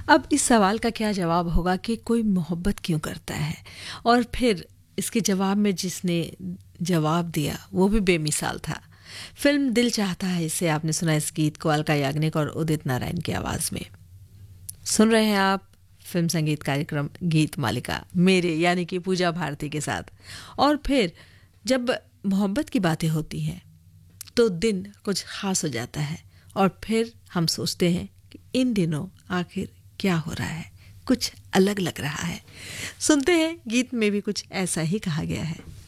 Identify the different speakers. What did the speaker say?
Speaker 1: अब इस सवाल का क्या जवाब होगा कि कोई मोहब्बत क्यों करता है, और फिर इसके जवाब में जिसने जवाब दिया वो भी बेमिसाल था। फिल्म दिल चाहता है, इससे आपने सुना इस गीत को अलका याग्निक और उदित नारायण की आवाज़ में। सुन रहे हैं आप फिल्म संगीत कार्यक्रम गीत मालिका मेरे यानी कि पूजा भारती के साथ। और फिर जब मोहब्बत की बातें होती हैं तो दिन कुछ खास हो जाता है, और फिर हम सोचते हैं कि इन दिनों आखिर क्या हो रहा है, कुछ अलग लग रहा है। सुनते हैं, गीत में भी कुछ ऐसा ही कहा गया है।